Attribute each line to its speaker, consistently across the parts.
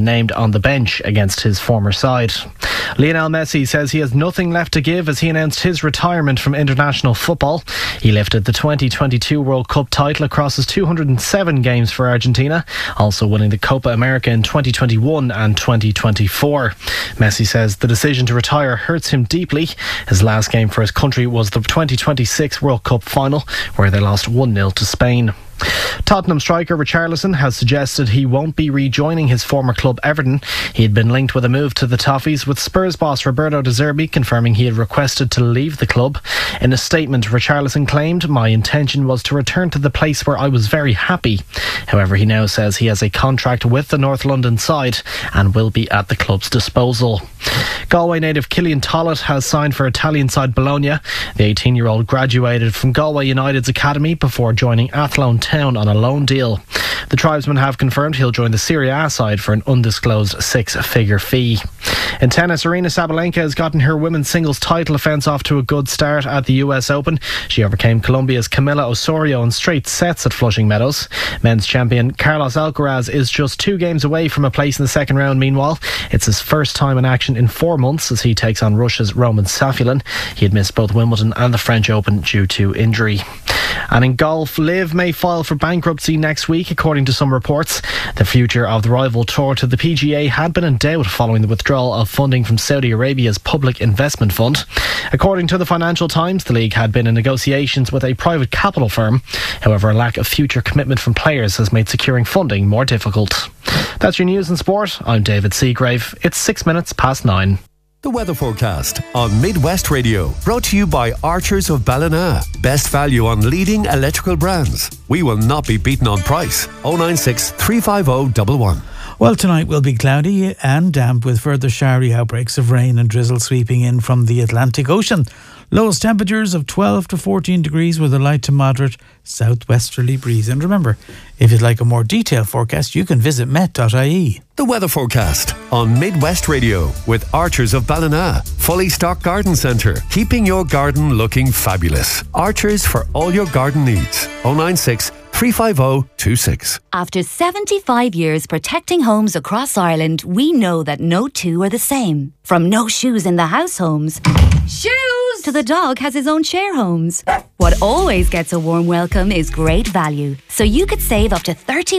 Speaker 1: named on the bench against his former side. Lionel Messi says he has nothing left to give as he announced his retirement from international football. He lifted the 2022 World Cup title across his 207 games for Argentina, also winning the Copa America in 2021 and 2024. Messi says the decision to retire hurts him deeply. His last game for his country was the 2026 World Cup final, where they lost 1-0 to Spain. Tottenham striker Richarlison has suggested he won't be rejoining his former club Everton. He had been linked with a move to the Toffees, with Spurs boss Roberto De Zerbi confirming he had requested to leave the club. In a statement, Richarlison claimed, "My intention was to return to the place where I was very happy." However, he now says he has a contract with the North London side and will be at the club's disposal. Galway native Killian Tollett has signed for Italian side Bologna. The 18-year-old graduated from Galway United's academy before joining Athlone Town on a loan deal. The tribesmen have confirmed he'll join the Serie A side for an undisclosed six-figure fee. In tennis, Aryna Sabalenka has gotten her women's singles title defence off to a good start at the US Open. She overcame Colombia's Camila Osorio in straight sets at Flushing Meadows. Men's champion Carlos Alcaraz is just 2 games away from a place in the second round. Meanwhile, it's his first time in action in 4 months as he takes on Russia's Roman Safulin. He had missed both Wimbledon and the French Open due to injury. And in golf, LIV may file for bankruptcy next week, according to some reports. The future of the rival tour to the PGA had been in doubt following the withdrawal of funding from Saudi Arabia's Public Investment Fund. According to the Financial Times, the league had been in negotiations with a private capital firm. However, a lack of future commitment from players has made securing funding more difficult. That's your news and sport. I'm David Seagrave. It's 6 minutes past 9.
Speaker 2: The weather forecast on Midwest Radio, brought to you by Archers of Ballina. Best value on leading electrical brands. We will not be beaten on price. 096 350 11.
Speaker 3: Well, tonight will be cloudy and damp with further showery outbreaks of rain and drizzle sweeping in from the Atlantic Ocean. Lowest temperatures of 12 to 14 degrees with a light to moderate southwesterly breeze. And remember, if you'd like a more detailed forecast, you can visit met.ie.
Speaker 2: The weather forecast on Midwest Radio with Archers of Ballina. Fully stocked garden centre, keeping your garden looking fabulous. Archers for all your garden needs. 096 350 26.
Speaker 4: After 75 years protecting homes across Ireland, we know that no two are the same. From no shoes in the house homes, shoes, to the dog has his own share homes. What always gets a warm welcome is great value. So you could save up to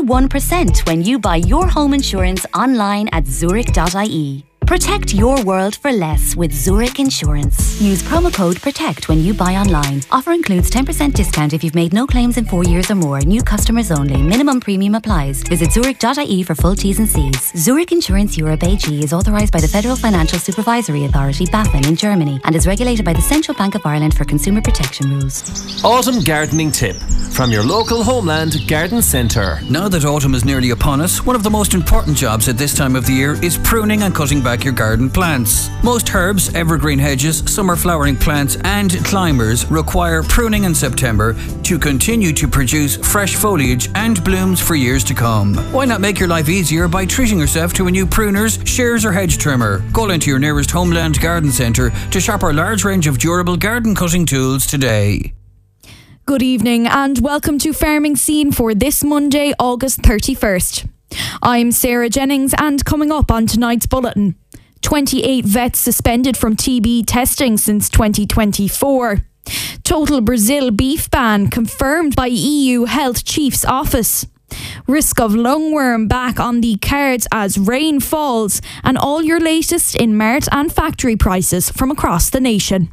Speaker 4: 31% when you buy your home insurance online at zurich.ie. Protect your world for less with Zurich Insurance. Use promo code PROTECT when you buy online. Offer includes 10% discount if you've made no claims in 4 years or more. New customers only. Minimum premium applies. Visit zurich.ie for full T's and C's. Zurich Insurance Europe AG is authorised by the Federal Financial Supervisory Authority, BaFin, in Germany, and is regulated by the Central Bank of Ireland for consumer protection rules.
Speaker 5: Autumn gardening tip from your local Homeland Garden Centre.
Speaker 6: Now that autumn is nearly upon us, one of the most important jobs at this time of the year is pruning and cutting back your garden plants. Most herbs, evergreen hedges, summer flowering plants and climbers require pruning in September to continue to produce fresh foliage and blooms for years to come. Why not make your life easier by treating yourself to a new pruners, shears or hedge trimmer? Call into your nearest Homeland Garden Centre to shop our large range of durable garden cutting tools today.
Speaker 7: Good evening and welcome to Farming Scene for this Monday, August 31st. I'm Sarah Jennings, and coming up on tonight's bulletin, 28 vets suspended from TB testing since 2024. Total Brazil beef ban confirmed by EU Health Chief's office. Risk of lungworm back on the cards as rain falls, and all your latest in mart and factory prices from across the nation.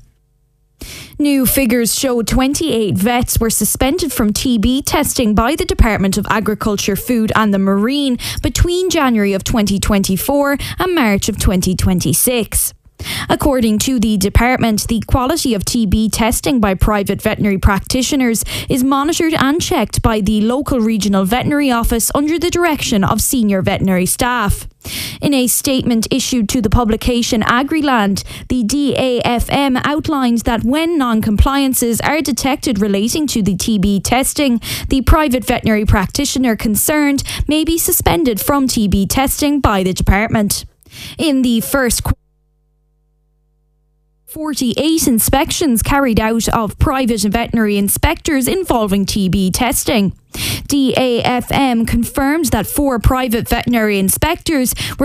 Speaker 7: New figures show 28 vets were suspended from TB testing by the Department of Agriculture, Food and the Marine between January of 2024 and March of 2026. According to the department, the quality of TB testing by private veterinary practitioners is monitored and checked by the local regional veterinary office under the direction of senior veterinary staff. In a statement issued to the publication Agriland, the DAFM outlined that when non-compliances are detected relating to the TB testing, the private veterinary practitioner concerned may be suspended from TB testing by the department. In the first 48 inspections carried out of private veterinary inspectors involving TB testing. DAFM confirmed that 4 private veterinary inspectors were